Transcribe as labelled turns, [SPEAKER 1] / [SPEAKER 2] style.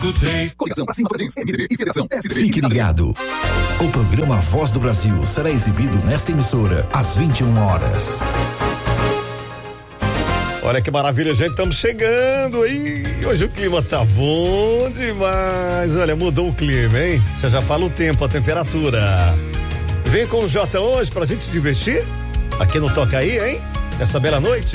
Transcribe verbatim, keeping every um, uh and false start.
[SPEAKER 1] Coligação pra cima do jeans, M D B e Federação S D B.
[SPEAKER 2] Fique ligado. O programa Voz do Brasil será exibido nesta emissora às vinte e uma horas.
[SPEAKER 3] Olha que maravilha, gente, estamos chegando aí. Hoje o clima tá bom demais. Olha, mudou o clima, hein? Já já fala o tempo, a temperatura. Vem com o Jota hoje pra gente se divertir. Aqui no Toca Aí, hein? Nessa bela noite.